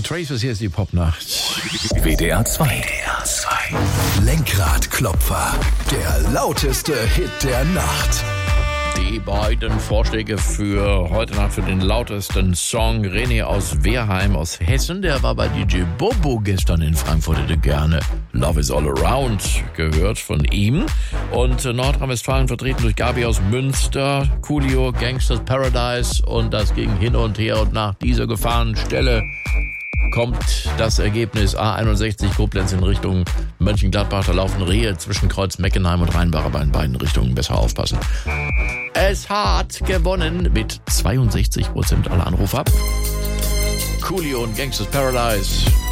Traces, hier ist die Popnacht. WDR 2. Lenkradklopfer. Der lauteste Hit der Nacht. Die beiden Vorschläge für heute Nacht für den lautesten Song. René aus Wehrheim aus Hessen, der war bei DJ Bobo gestern in Frankfurt, hätte gerne Love is All Around gehört von ihm. Und Nordrhein-Westfalen vertreten durch Gabi aus Münster, Coolio, Gangsters Paradise, und das ging hin und her, und nach dieser Gefahrenstelle kommt das Ergebnis A61 Koblenz in Richtung Mönchengladbach. Da laufen Rehe zwischen Kreuz Meckenheim und Rheinbach, aber in beiden Richtungen besser aufpassen. Es hat gewonnen mit 62% aller Anrufer. Coolio und Gangsters Paradise.